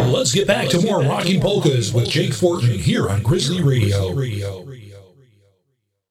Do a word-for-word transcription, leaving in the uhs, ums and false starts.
Let's get back to more rocking polkas with Jake Fortin here on Grizzly Radio.